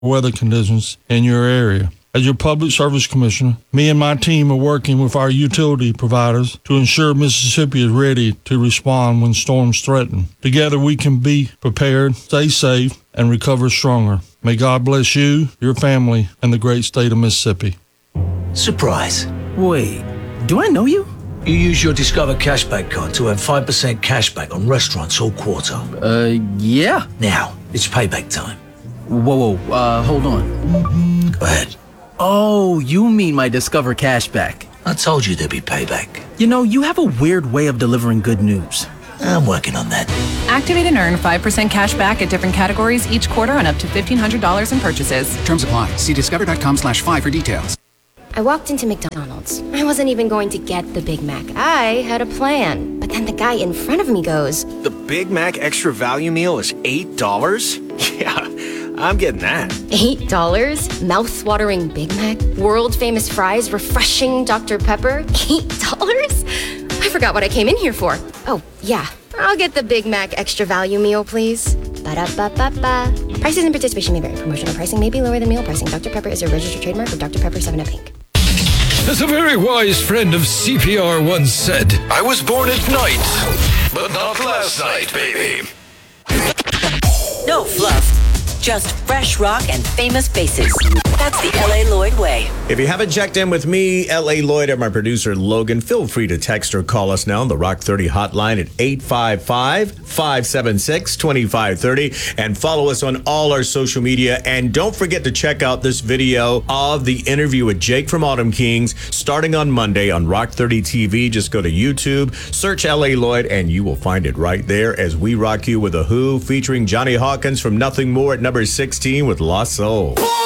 weather conditions in your area. As your Public Service Commissioner, me and my team are working with our utility providers to ensure Mississippi is ready to respond when storms threaten. Together we can be prepared, stay safe, and recover stronger. May God bless you, your family, and the great state of Mississippi. Surprise. Wait, do I know you? You use your Discover Cashback card to earn 5% cashback on restaurants all quarter. Yeah. Now, it's payback time. Whoa, hold on. Go ahead. Oh, you mean my Discover Cashback. I told you there'd be payback. You know, you have a weird way of delivering good news. I'm working on that. Activate and earn 5% cash back at different categories each quarter on up to $1,500 in purchases. Terms apply. See discover.com/5 for details. I walked into McDonald's. I wasn't even going to get the Big Mac. I had a plan. But then the guy in front of me goes, "The Big Mac Extra Value Meal is $8? Yeah, I'm getting that." $8? Mouth-watering Big Mac? World-famous fries? Refreshing Dr. Pepper? $8? I forgot what I came in here for. Oh, yeah. I'll get the Big Mac Extra Value Meal, please. Ba-da-ba-ba-ba. Prices and participation may vary. Promotional pricing may be lower than meal pricing. Dr. Pepper is a registered trademark of Dr. Pepper 7up Inc. As a very wise friend of CPR once said, I was born at night, but not last night, baby. No fluff, just fresh rock and famous faces. That's the L.A. Lloyd way. If you haven't checked in with me, L.A. Lloyd, and my producer, Logan, feel free to text or call us now on the Rock 30 hotline at 855-576-2530 and follow us on all our social media. And don't forget to check out this video of the interview with Jake from Autumn Kings starting on Monday on Rock 30 TV. Just go to YouTube, search L.A. Lloyd, and you will find it right there as we rock you with a Who featuring Johnny Hawkins from Nothing More at number 16 with Lost Soul.